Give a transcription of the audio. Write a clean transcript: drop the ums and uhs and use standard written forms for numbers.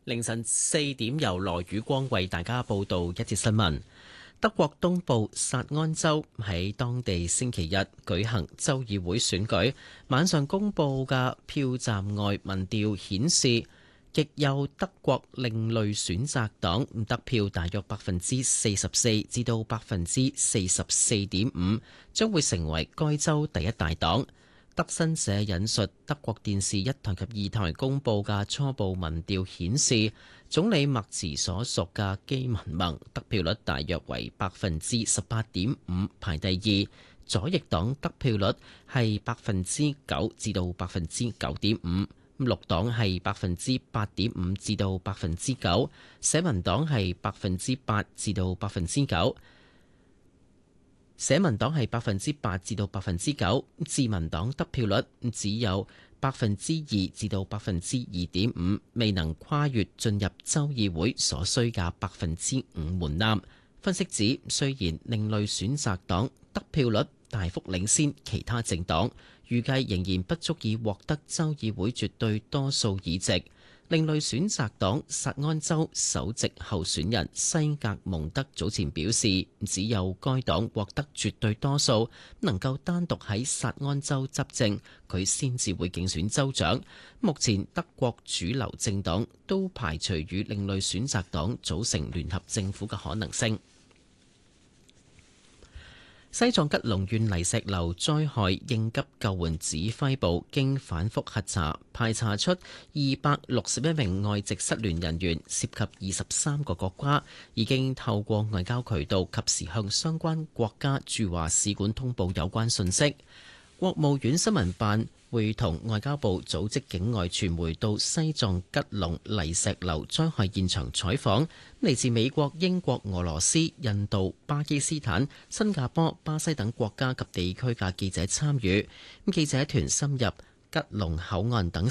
凌晨4點，由羅宇光為大家報道一節新聞。德國東部薩安州喺當地星期日舉行州議會選舉，晚上公佈嘅票站外民調顯示，極右德國另類選擇黨得票大約44%至到44.5%，將會成為該州第一大黨。德新社引述德國電視1台及2台公佈嘅初步民調顯示，總理默茨所屬嘅基民盟得票率大約為18.5%，排第二；左翼黨得票率係9%至到9.5%，綠黨係8.5%至到9%，社民黨係8%至到9%。社民黨係8%至到9%，自民黨得票率只有2%至到2.5%，未能跨越進入州議會所需嘅5%門檻。分析指，雖然另類選擇黨得票率大幅領先其他政黨，預計仍然不足以獲得州議會絕對多數議席。另類選擇黨薩安州首席候選人西格蒙德早前表示，只有該黨獲得絕對多數，能夠單獨喺薩安州執政，佢先至會競選州長。目前德國主流政黨都排除與另類選擇黨組成聯合政府嘅可能性。西藏吉隆縣泥石流災害應急救援指揮部經反覆核查，排查出261名外籍失聯人員，涉及23個國家，已經透過外交渠道及時向相關國家駐華使館通報有關信息。國務院新聞辦會同外交部組織境外傳媒到西藏吉隆泥石流災害現場採訪，嚟自美國、英國、俄羅斯、印度、巴基斯坦、新加坡、巴西等國家及地區嘅記者參與。記者團深入吉隆口岸等